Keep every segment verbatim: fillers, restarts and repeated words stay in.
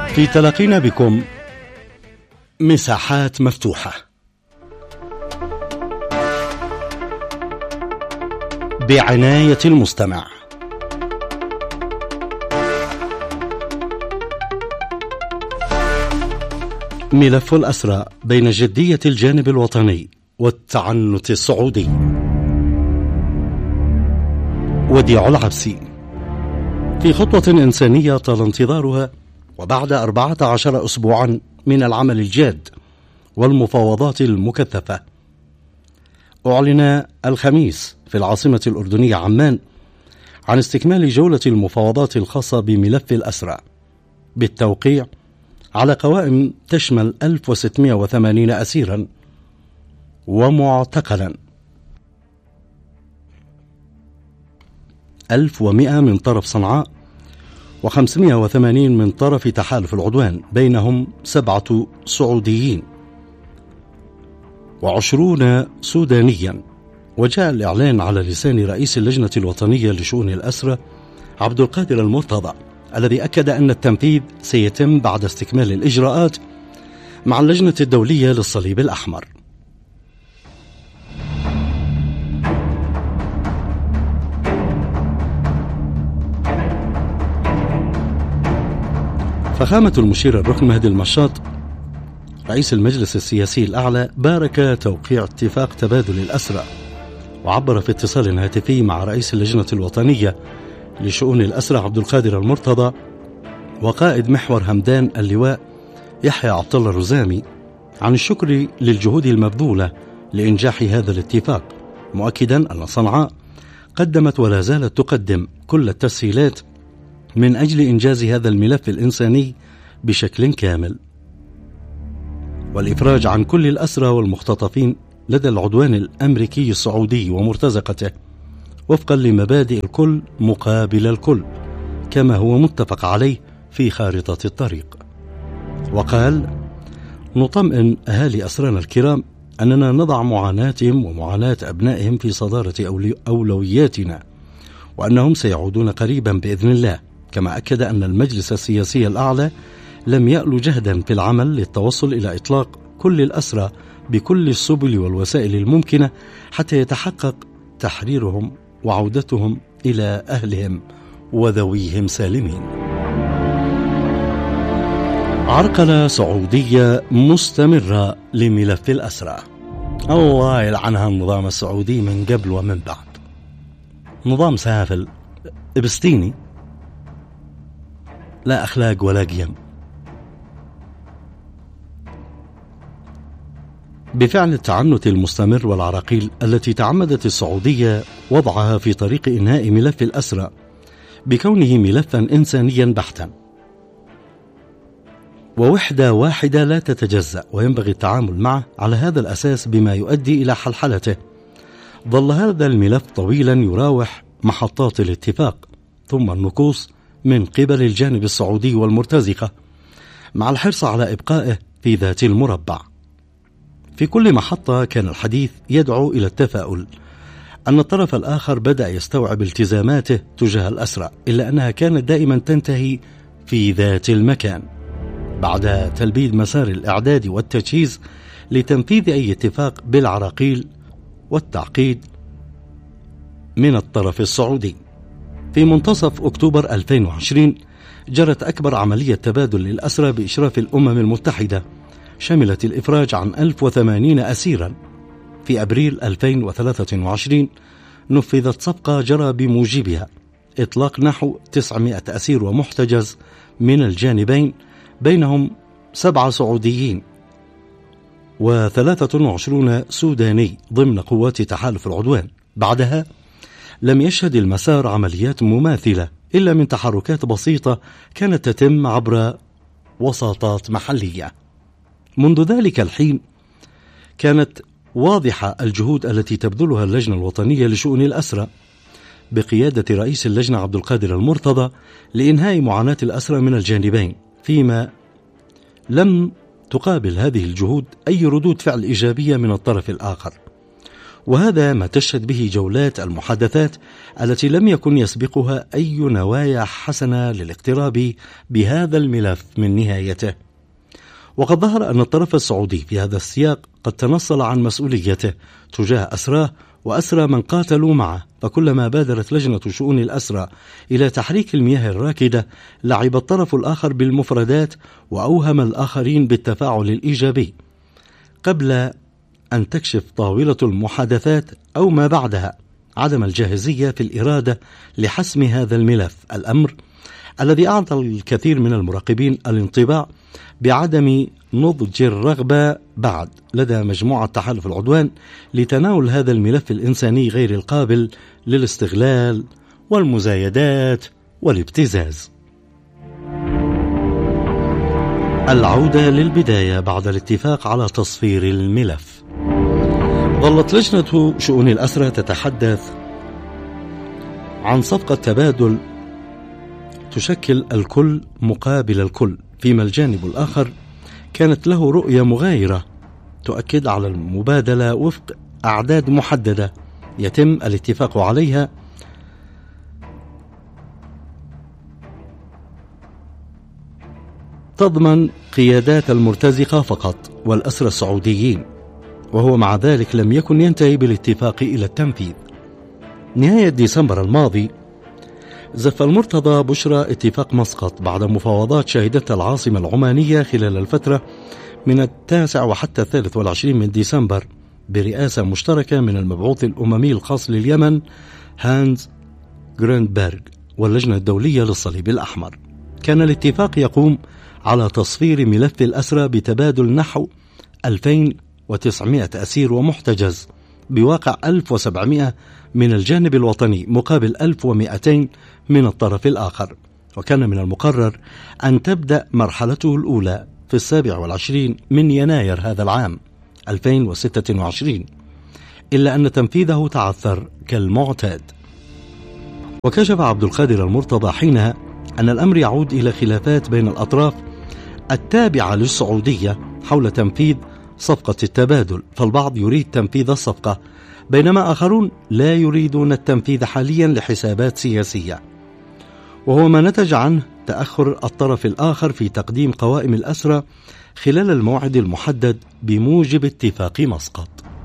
في تلاقينا بكم مساحات مفتوحة بعناية المستمع. ملف الأسرى بين جدية الجانب الوطني والتعنت السعودي. وديع العبسي. في خطوة إنسانية طال انتظارها، وبعد أربعة عشر أسبوعا من العمل الجاد والمفاوضات المكثفة، أعلن الخميس في العاصمة الأردنية عمان عن استكمال جولة المفاوضات الخاصة بملف الأسرى بالتوقيع على قوائم تشمل ألف وستمائة وثمانين أسيرا ومعتقلا، ألف ومائة من طرف صنعاء وخمسمائة وثمانين من طرف تحالف العدوان، بينهم سبعة سعوديين وعشرون سودانيا. وجاء الإعلان على لسان رئيس اللجنة الوطنية لشؤون الأسرى عبد القادر المرتضى، الذي أكد أن التنفيذ سيتم بعد استكمال الإجراءات مع اللجنة الدولية للصليب الأحمر. فخامة المشير الركن مهدي المشاط رئيس المجلس السياسي الأعلى بارك توقيع اتفاق تبادل الأسرى، وعبر في اتصال هاتفي مع رئيس اللجنة الوطنية لشؤون الأسرى عبد القادر المرتضى وقائد محور همدان اللواء يحيى عبد الله الرزامي عن الشكر للجهود المبذولة لإنجاح هذا الاتفاق، مؤكدا أن صنعاء قدمت ولا زالت تقدم كل التسهيلات من أجل إنجاز هذا الملف الإنساني بشكل كامل، والإفراج عن كل الأسرى والمختطفين لدى العدوان الأمريكي السعودي ومرتزقته وفقا لمبادئ الكل مقابل الكل كما هو متفق عليه في خارطة الطريق. وقال: نطمئن أهالي أسرانا الكرام أننا نضع معاناتهم ومعاناة أبنائهم في صدارة أولوياتنا، وأنهم سيعودون قريبا بإذن الله. كما أكد أن المجلس السياسي الأعلى لم يأل جهدا في العمل للتوصل إلى إطلاق كل الأسرى بكل السبل والوسائل الممكنة حتى يتحقق تحريرهم وعودتهم إلى أهلهم وذويهم سالمين. عرقلة سعودية مستمرة لملف الأسرى. الله يلعنها النظام السعودي من قبل ومن بعد. نظام سافل إبستيني، لا أخلاق ولا قيم. بفعل التعنت المستمر والعراقيل التي تعمدت السعودية وضعها في طريق إنهاء ملف الأسرى بكونه ملفا إنسانيا بحتا ووحدة واحدة لا تتجزأ، وينبغي التعامل معه على هذا الأساس بما يؤدي إلى حلحلته، ظل هذا الملف طويلا يراوح محطات الاتفاق ثم النكوص من قبل الجانب السعودي والمرتزقة، مع الحرص على إبقائه في ذات المربع. في كل محطة كان الحديث يدعو إلى التفاؤل أن الطرف الآخر بدأ يستوعب التزاماته تجاه الأسرى، إلا أنها كانت دائما تنتهي في ذات المكان بعد تلبيد مسار الإعداد والتجهيز لتنفيذ أي اتفاق بالعراقيل والتعقيد من الطرف السعودي. في منتصف أكتوبر ألفين وعشرين جرت أكبر عملية تبادل للأسرى بإشراف الأمم المتحدة، شملت الإفراج عن ألف وثمانين أسيرا. في أبريل ألفين وثلاثة وعشرين نفذت صفقة جرى بموجبها إطلاق نحو تسعمائة أسير ومحتجز من الجانبين، بينهم سبعة سعوديين وثلاثة وعشرون سوداني ضمن قوات تحالف العدوان. بعدها لم يشهد المسار عمليات مماثلة إلا من تحركات بسيطة كانت تتم عبر وساطات محلية. منذ ذلك الحين كانت واضحة الجهود التي تبذلها اللجنة الوطنية لشؤون الأسرى بقيادة رئيس اللجنة عبد القادر المرتضى لإنهاء معاناة الأسرى من الجانبين، فيما لم تقابل هذه الجهود أي ردود فعل إيجابية من الطرف الآخر. وهذا ما تشهد به جولات المحادثات التي لم يكن يسبقها أي نوايا حسنة للاقتراب بهذا الملف من نهايته. وقد ظهر أن الطرف السعودي في هذا السياق قد تنصل عن مسؤوليته تجاه أسراه وأسرى من قاتلوا معه، فكلما بادرت لجنة شؤون الأسرى إلى تحريك المياه الراكدة لعب الطرف الآخر بالمفردات وأوهم الآخرين بالتفاعل الإيجابي قبل أن تكشف طاولة المحادثات أو ما بعدها عدم الجاهزية في الإرادة لحسم هذا الملف، الأمر الذي أعطى الكثير من المراقبين الانطباع بعدم نضج الرغبة بعد لدى مجموعة تحالف العدوان لتناول هذا الملف الإنساني غير القابل للاستغلال والمزايدات والابتزاز. العودة للبداية بعد الاتفاق على تصفير الملف. ظلت لجنة شؤون الأسرى تتحدث عن صفقة تبادل تشكل الكل مقابل الكل، فيما الجانب الآخر كانت له رؤية مغايرة تؤكد على المبادلة وفق أعداد محددة يتم الاتفاق عليها تضمن قيادات المرتزقة فقط والأسرى السعوديين، وهو مع ذلك لم يكن ينتهي بالاتفاق إلى التنفيذ. نهاية ديسمبر الماضي زف المرتضى بشرى اتفاق مسقط بعد مفاوضات شهدتها العاصمة العمانية خلال الفترة من التاسع وحتى الثالث والعشرين من ديسمبر برئاسة مشتركة من المبعوث الأممي الخاص لليمن هانز جرينبرغ واللجنة الدولية للصليب الأحمر. كان الاتفاق يقوم على تصفير ملف الأسرى بتبادل نحو ألفين وتسعمائة أسير ومحتجز بواقع ألف وسبعمائة من الجانب الوطني مقابل ألف ومئتين من الطرف الآخر، وكان من المقرر أن تبدأ مرحلته الأولى في السابع والعشرين من يناير هذا العام ألفين وستة وعشرين، إلا أن تنفيذه تعثر كالمعتاد. وكشف عبد القادر المرتضى حينها أن الأمر يعود إلى خلافات بين الأطراف التابعة للسعودية حول تنفيذ صفقة التبادل، فالبعض يريد تنفيذ الصفقة بينما آخرون لا يريدون التنفيذ حاليا لحسابات سياسية، وهو ما نتج عنه تأخر الطرف الآخر في تقديم قوائم الأسرى خلال الموعد المحدد بموجب اتفاق مسقط.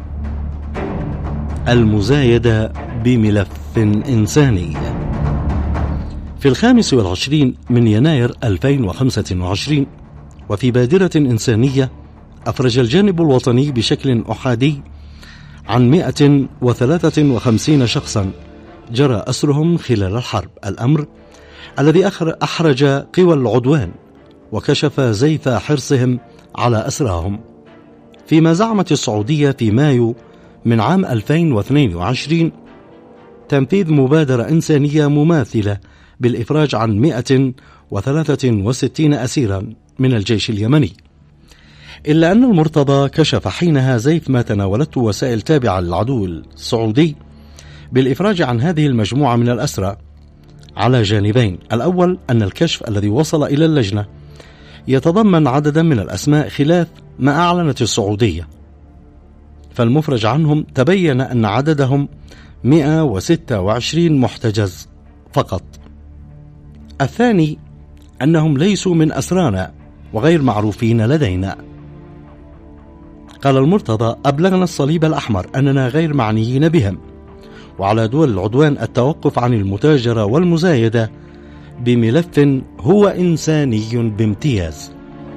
المزايدة بملف إنساني. في الخامس والعشرين من يناير ألفين وخمسة وعشرين وفي بادرة إنسانية أفرج الجانب الوطني بشكل أحادي عن مئة وثلاثة وخمسين شخصا جرى أسرهم خلال الحرب، الأمر الذي أحرج قوى العدوان وكشف زيف حرصهم على أسراهم، فيما زعمت السعودية في مايو من عام ألفين واثنين وعشرين تنفيذ مبادرة إنسانية مماثلة بالإفراج عن مئة وثلاثة وستين أسيرا من الجيش اليمني، إلا أن المرتضى كشف حينها زيف ما تناولته وسائل تابعة للعدو السعودي بالإفراج عن هذه المجموعة من الأسرى على جانبين. الأول أن الكشف الذي وصل إلى اللجنة يتضمن عددا من الأسماء خلاف ما أعلنت السعودية، فالمفرج عنهم تبين أن عددهم مئة وستة وعشرين محتجز فقط. الثاني أنهم ليسوا من أسرانا وغير معروفين لدينا. قال المرتضى: أبلغنا الصليب الأحمر أننا غير معنيين بهم، وعلى دول العدوان التوقف عن المتاجرة والمزايدة بملف هو إنساني بامتياز.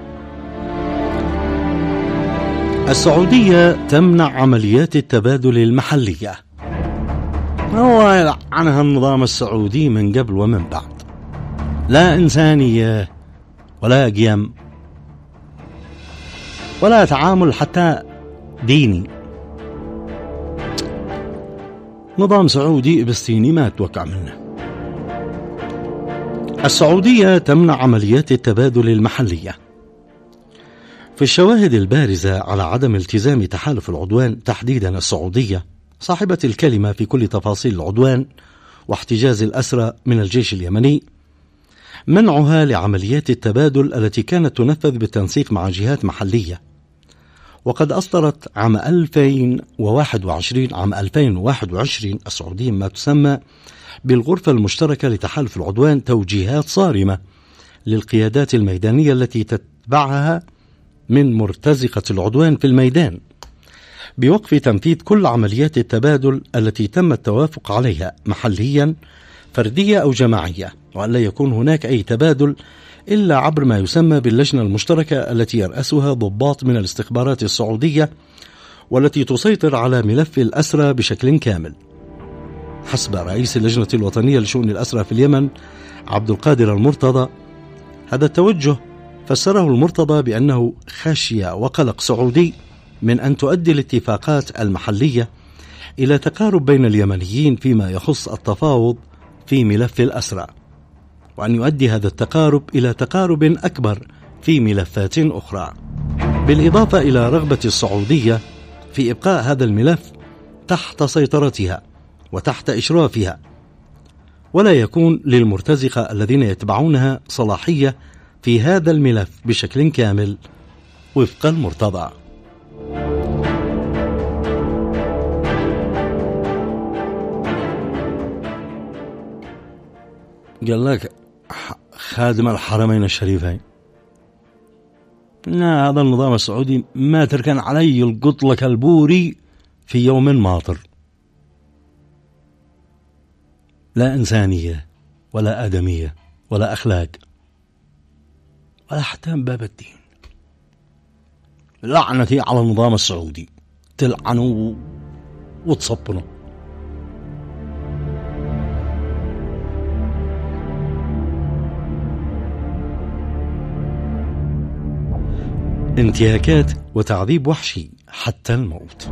السعودية تمنع عمليات التبادل المحلية. هو عنها النظام السعودي من قبل ومن بعد، لا إنسانية ولا قيم ولا تعامل حتى ديني. نظام سعودي إبستيني ما توقع منه. السعودية تمنع عمليات التبادل المحلية. في الشواهد البارزة على عدم التزام تحالف العدوان تحديدا السعودية صاحبة الكلمة في كل تفاصيل العدوان واحتجاز الأسرى من الجيش اليمني، منعها لعمليات التبادل التي كانت تنفذ بالتنسيق مع جهات محلية، وقد أصدرت عام ألفين وواحد وعشرين عام ألفين وواحد وعشرين السعودية ما تسمى بالغرفة المشتركة لتحالف العدوان توجيهات صارمة للقيادات الميدانية التي تتبعها من مرتزقة العدوان في الميدان بوقف تنفيذ كل عمليات التبادل التي تم التوافق عليها محليا فردية أو جماعية، وأن لا يكون هناك أي تبادل إلا عبر ما يسمى باللجنة المشتركة التي يرأسها ضباط من الاستخبارات السعودية والتي تسيطر على ملف الأسرى بشكل كامل. حسب رئيس اللجنة الوطنية لشؤون الأسرى في اليمن عبد القادر المرتضى، هذا التوجه فسره المرتضى بأنه خشية وقلق سعودي من أن تؤدي الاتفاقات المحلية إلى تقارب بين اليمنيين فيما يخص التفاوض في ملف الأسرى، وأن يؤدي هذا التقارب إلى تقارب أكبر في ملفات أخرى، بالإضافة إلى رغبة السعودية في إبقاء هذا الملف تحت سيطرتها وتحت إشرافها، ولا يكون للمرتزقة الذين يتبعونها صلاحية في هذا الملف بشكل كامل وفق المرتضى. قال لك خادم الحرمين الشريفين، لا، هذا النظام السعودي ما تركن علي القطلك البوري في يوم ماطر، لا إنسانية ولا آدمية ولا أخلاق ولا حتى من باب الدين. لعنتي على النظام السعودي، تلعنوا وتصبنوا. انتهاكات وتعذيب وحشي حتى الموت.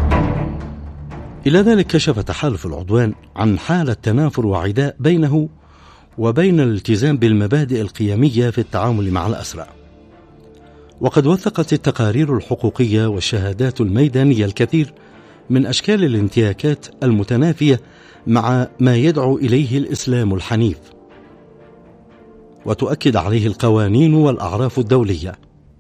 إلى ذلك كشف تحالف العدوان عن حالة تنافر وعداء بينه وبين الالتزام بالمبادئ القيمية في التعامل مع الأسرى، وقد وثقت التقارير الحقوقية والشهادات الميدانية الكثير من أشكال الانتهاكات المتنافية مع ما يدعو إليه الإسلام الحنيف، وتؤكد عليه القوانين والأعراف الدولية.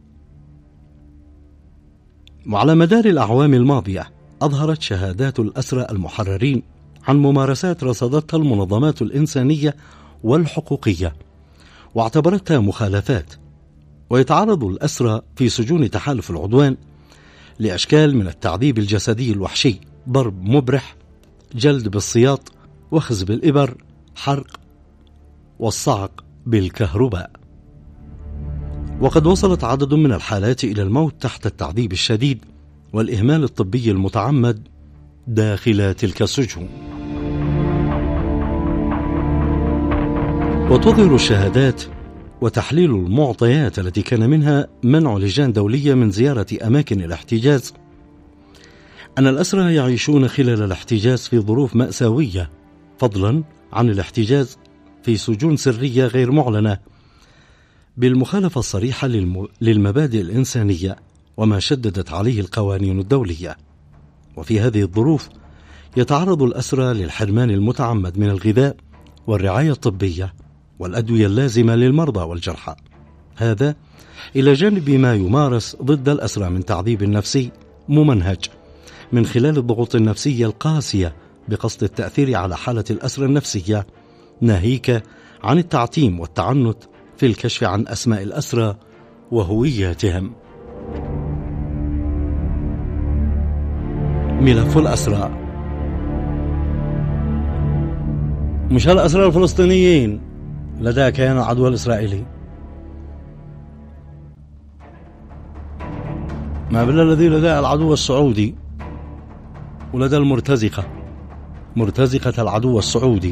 وعلى مدار الأعوام الماضية أظهرت شهادات الأسرى المحررين عن ممارسات رصدتها المنظمات الإنسانية والحقوقية واعتبرتها مخالفات، ويتعرض الأسرى في سجون تحالف العدوان لأشكال من التعذيب الجسدي الوحشي، ضرب مبرح، جلد بالسياط، وخز بالإبر، حرق، والصعق بالكهرباء. وقد وصلت عدد من الحالات إلى الموت تحت التعذيب الشديد والإهمال الطبي المتعمد داخل تلك السجون. وتظهر الشهادات وتحليل المعطيات التي كان منها منع لجان دولية من زيارة أماكن الاحتجاز أن الأسرى يعيشون خلال الاحتجاز في ظروف مأساوية، فضلا عن الاحتجاز في سجون سرية غير معلنة، بالمخالفة الصريحة للمبادئ الإنسانية وما شددت عليه القوانين الدولية. وفي هذه الظروف يتعرض الأسرى للحرمان المتعمد من الغذاء والرعاية الطبية والأدوية اللازمة للمرضى والجرحى، هذا إلى جانب ما يمارس ضد الأسرى من تعذيب نفسي ممنهج من خلال الضغوط النفسية القاسية بقصد التأثير على حالة الأسرى النفسية، ناهيك عن التعتيم والتعنت في الكشف عن أسماء الأسرى وهوياتهم. ملف الأسرى، مش الأسرى الفلسطينيين لدى كيان العدو الإسرائيلي، ما بل الذي لدى العدو السعودي ولدى المرتزقة، مرتزقة العدو السعودي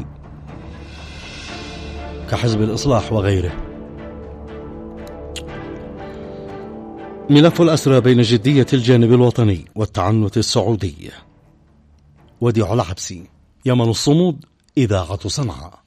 كحزب الإصلاح وغيره. ملف الأسرى بين جدية الجانب الوطني والتعنت السعودي. وديع العبسي، يمن الصمود، إذاعة صنعاء.